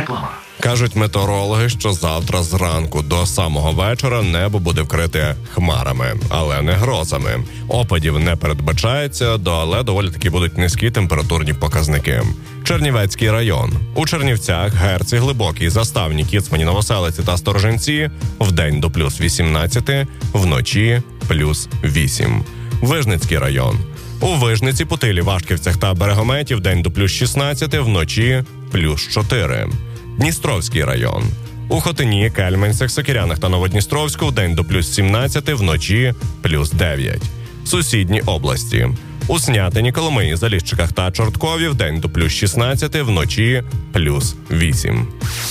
Реклама. Кажуть метеорологи, що завтра зранку до самого вечора небо буде вкрите хмарами, але не грозами. Опадів не передбачається, але доволі таки будуть низькі температурні показники. Чернівецький район. У Чернівцях, Герці, Глибокій, Заставні, Кіцмані, Новоселиці та Сторожинці вдень до плюс 18, вночі плюс 8. Вижницький район. У Вижниці, Путилі, Вашківцях та Берегометі вдень до плюс 16, вночі плюс 4. Дністровський район. У Хотині, Кельменцях, Сокирянах та Новодністровську вдень до плюс 17, вночі плюс 9. Сусідні області. У Снятині, Коломиї, Заліщиках та Чорткові вдень до плюс 16, вночі плюс 8.